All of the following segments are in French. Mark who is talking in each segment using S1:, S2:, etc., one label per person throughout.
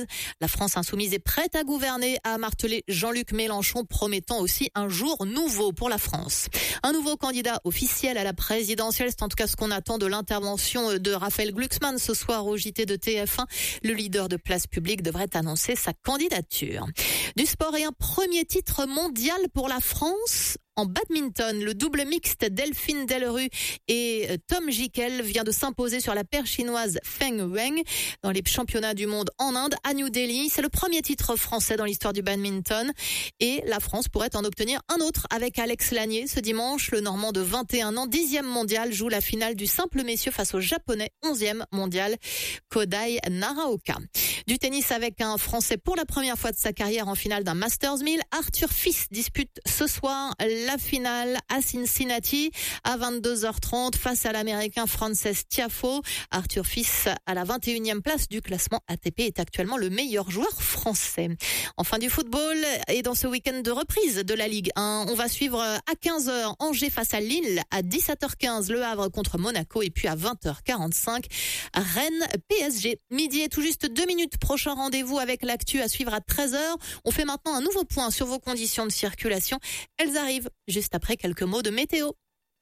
S1: française. La France insoumise est prête à gouverner, a martelé Jean-Luc Mélenchon, promettant aussi un jour nouveau pour la France. Un nouveau candidat officiel à la présidentielle, c'est en tout cas ce qu'on attend de l'intervention de Raphaël Glucksmann ce soir au JT de TF1. Le leader de Place Publique devrait annoncer sa candidature. Du sport et un premier titre mondial pour la France. En badminton, le double mixte Delphine Delru et Tom Jikel vient de s'imposer sur la paire chinoise Feng Weng dans les championnats du monde en Inde à New Delhi. C'est le premier titre français dans l'histoire du badminton et la France pourrait en obtenir un autre avec Alex Lanier. Ce dimanche, le Normand de 21 ans, 10e mondial, joue la finale du simple messieurs face au Japonais 11e mondial Kodai Naraoka. Du tennis avec un Français pour la première fois de sa carrière en finale d'un Masters 1000. Arthur Fils dispute ce soir la finale à Cincinnati à 22h30 face à l'Américain Frances Tiafoe. Arthur Fils, à la 21e place du classement ATP, est actuellement le meilleur joueur français. Enfin du football et dans ce week-end de reprise de la Ligue 1, on va suivre à 15h Angers face à Lille, à 17h15 Le Havre contre Monaco et puis à 20h45 Rennes PSG. Midi et tout juste 2 minutes. Prochain rendez-vous avec l'actu à suivre à 13h. On fait maintenant un nouveau point sur vos conditions de circulation. Elles arrivent juste après quelques mots de météo.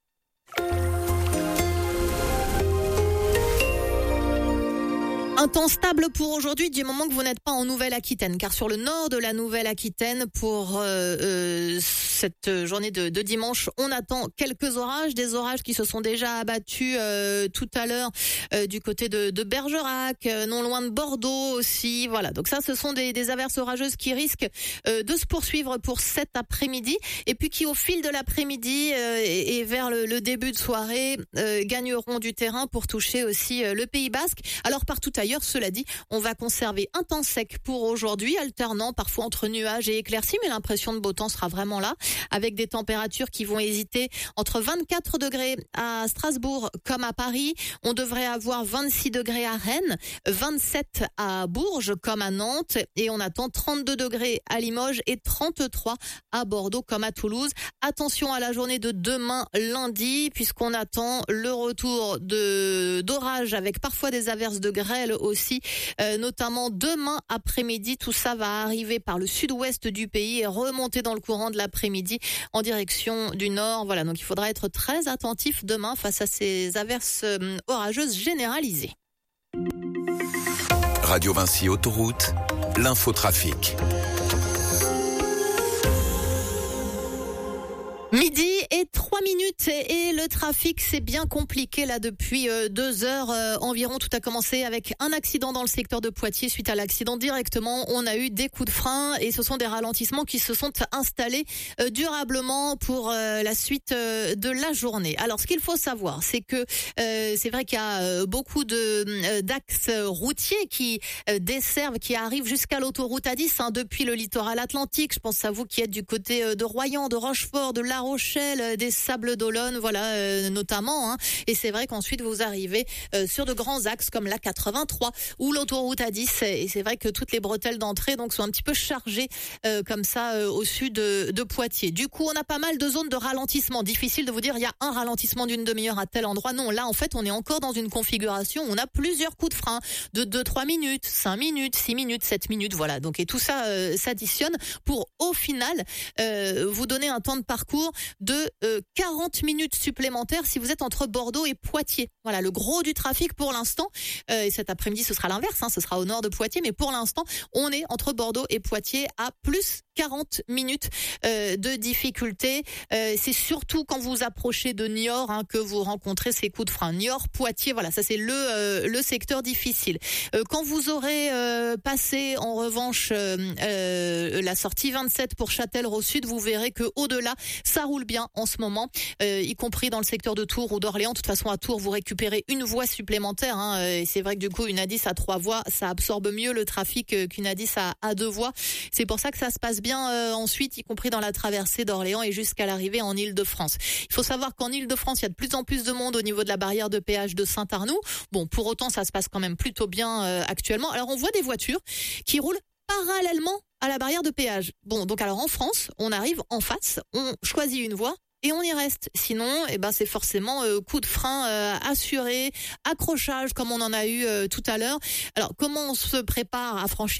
S1: Un temps stable pour aujourd'hui du moment que vous n'êtes pas en Nouvelle-Aquitaine, car sur le nord de la Nouvelle-Aquitaine pour cette journée de dimanche, on attend quelques orages, des orages qui se sont déjà abattus tout à l'heure du côté de Bergerac, non loin de Bordeaux aussi. Voilà, donc ça ce sont des averses orageuses qui risquent de se poursuivre pour cet après-midi et puis qui au fil de l'après-midi et vers le début de soirée gagneront du terrain pour toucher aussi le Pays Basque. Alors partout ailleurs, cela dit, on va conserver un temps sec pour aujourd'hui, alternant parfois entre nuages et éclaircies, mais l'impression de beau temps sera vraiment là, avec des températures qui vont hésiter entre 24 degrés à Strasbourg comme à Paris. On devrait avoir 26 degrés à Rennes, 27 à Bourges comme à Nantes, et on attend 32 degrés à Limoges et 33 à Bordeaux comme à Toulouse. Attention à la journée de demain lundi, puisqu'on attend le retour d'orages avec parfois des averses de grêle aussi, notamment demain après-midi. Tout ça va arriver par le sud-ouest du pays et remonter dans le courant de l'après-midi en direction du nord. Voilà, donc il faudra être très attentif demain face à ces averses orageuses généralisées.
S2: Radio Vinci Autoroute, l'infotrafic.
S1: Midi et 3 minutes et le trafic c'est bien compliqué là depuis 2 heures environ. Tout a commencé avec un accident dans le secteur de Poitiers. Suite à l'accident directement, on a eu des coups de frein et ce sont des ralentissements qui se sont installés durablement pour la suite de la journée. Alors ce qu'il faut savoir, c'est que c'est vrai qu'il y a beaucoup d'axes routiers qui desservent, qui arrivent jusqu'à l'autoroute A10 depuis le littoral atlantique. Je pense à vous qui êtes du côté de Royan, de Rochefort, de La Rochelle, des Sables-d'Olonne, voilà, notamment. Et c'est vrai qu'ensuite vous arrivez sur de grands axes comme la 83 ou l'autoroute A10. Et c'est vrai que toutes les bretelles d'entrée donc sont un petit peu chargées comme ça au sud de Poitiers. Du coup, on a pas mal de zones de ralentissement. Difficile de vous dire il y a un ralentissement d'une demi-heure à tel endroit. Non, là en fait, on est encore dans une configuration où on a plusieurs coups de frein de 2-3 minutes, 5 minutes, 6 minutes, 7 minutes, voilà. Donc et tout ça s'additionne pour au final vous donner un temps de parcours de 40 minutes supplémentaires si vous êtes entre Bordeaux et Poitiers. Voilà, le gros du trafic pour l'instant. Et cet après-midi, ce sera l'inverse, ce sera au nord de Poitiers. Mais pour l'instant, on est entre Bordeaux et Poitiers à plus 40 minutes de difficulté. C'est surtout quand vous approchez de Niort que vous rencontrez ces coups de frein. Niort, Poitiers, voilà, ça c'est le secteur difficile. Quand vous aurez passé en revanche la sortie 27 pour Châtellerault Sud, vous verrez que au-delà, ça roule bien en ce moment, y compris dans le secteur de Tours ou d'Orléans. De toute façon, à Tours, vous récupérez une voie supplémentaire. Et c'est vrai que du coup, une A10 à 3 voies, ça absorbe mieux le trafic qu'une A10 à 2 voies. C'est pour ça que ça se passe bien ensuite, y compris dans la traversée d'Orléans et jusqu'à l'arrivée en Île-de-France. Il faut savoir qu'en Île-de-France, il y a de plus en plus de monde au niveau de la barrière de péage de Saint-Arnoux. Bon, pour autant, ça se passe quand même plutôt bien actuellement. Alors, on voit des voitures qui roulent parallèlement à la barrière de péage. Bon, donc alors en France, on arrive en face, on choisit une voie et on y reste. Sinon, c'est forcément coup de frein assuré, accrochage comme on en a eu tout à l'heure. Alors, comment on se prépare à franchir